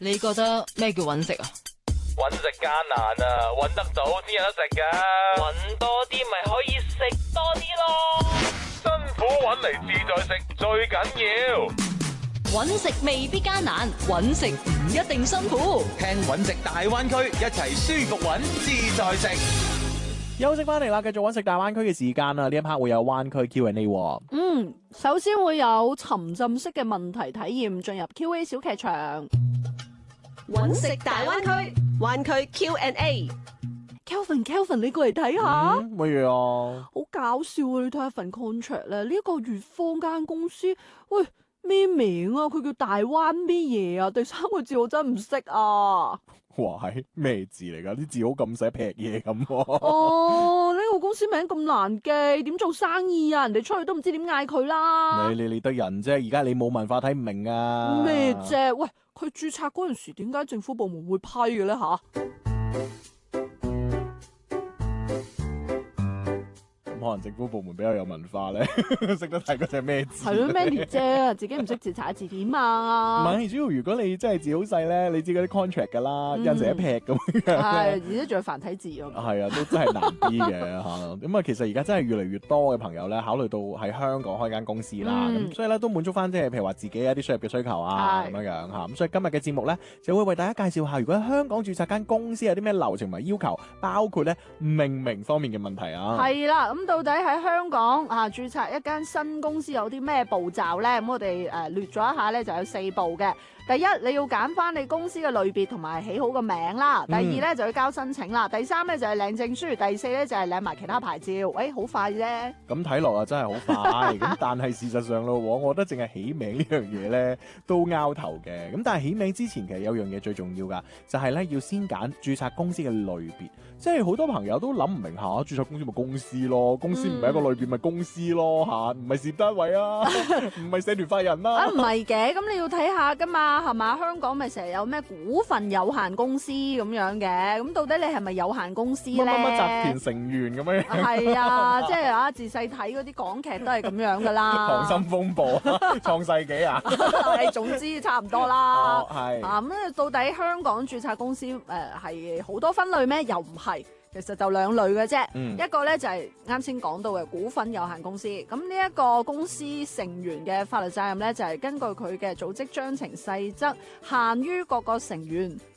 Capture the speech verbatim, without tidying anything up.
你覺得咩叫揾食啊？ 揾食艱難啊，揾得到先有得食噶。 揾多啲咪可以食多啲咯。 辛苦揾嚟自在食最緊要。 揾食未必艱難，揾食唔一定辛苦。 聽揾食大灣區，一齊舒服揾自在食。 休息翻嚟啦，繼續揾食大灣區嘅時間啦。呢一 part 會有灣區 Q and A。 嗯，首先會有沉浸式嘅問題體驗，進入 Q A 小劇場。 揾食大灣區，灣區 Q and A。 Kelvin，Kelvin， 你過嚟睇下。 乜嘢啊？ 好搞笑啊！你睇下份 contract 咧，呢一個乙方間公司，喂咩名啊？佢叫大灣咩嘢啊？第三個字我真唔識啊！ 哇，係咩字嚟㗎？啲字好咁寫劈嘢咁。 哦，呢個公司名咁難記，點做生意啊？人哋出去都唔知點嗌佢啦。 你你理得人啫，而家你冇文化睇唔明啊？ 咩啫？喂，佢註冊嗰陣時，點解政府部門會批嘅咧？吓？ 可能政府部門比較有文化咧，識得睇嗰隻咩字。 係咯，咩嚟啫？自己唔識字查字典嘛？ 唔係，主要如果你真係字好細咧，你知嗰啲 contract 㗎啦，印成一劈咁樣。 係，而且仲有繁體字啊。 係啊，都真係難啲嘅嚇。咁啊，其實而家真係越嚟越多嘅朋友咧，考慮到喺香港開間公司啦，咁、嗯、所以咧都滿足翻即係譬如話自己一啲輸入嘅需求啊，咁樣樣嚇。咁所以今日嘅節目咧，就會為大家介紹下，如果喺香港註冊間公司有啲咩流程同埋要求，包括咧命名方面嘅問題啊。 係啦，咁到底喺香港啊註冊一間新公司有啲咩步驟咧？咁我哋誒、呃、列咗一下咧，就有四步嘅。第一，你要揀翻你公司嘅類別同埋喜好嘅名啦。第二咧、嗯、就要交申請啦。第三咧就係、是、領證書。第四咧就係、是、領埋其他牌照。誒、欸，好快啫。咁睇落啊，真係好快。咁但係事實上咯，我覺得淨係起名呢樣嘢咧都拗頭嘅。咁但係起名之前其實有樣嘢最重要噶，就係、是、咧要先揀註冊公司嘅類別。即係好多朋友都諗唔明下，註冊公司咪公司咯，公司唔係一個類別咪公司咯吓，唔係事業單位啊，唔係社團法人啦。啊，唔係嘅，咁你要睇下噶嘛。係嘛？香港咪成日有咩股份有限公司咁樣嘅？咁到底你係咪有限公司咧？乜乜乜集團成員咁樣？係啊，即係啊，自細睇嗰啲港劇都係咁樣噶啦。溏心風暴、創世紀啊，係總之差唔多啦。係啊，咁到底香港註冊公司誒係好多分類咩？又唔係。其實就兩類嘅啫，嗯、一個咧就係啱先講到嘅股份有限公司，咁呢一個公司成員嘅法律責任咧就係根據佢嘅組織章程細則，限於各個成員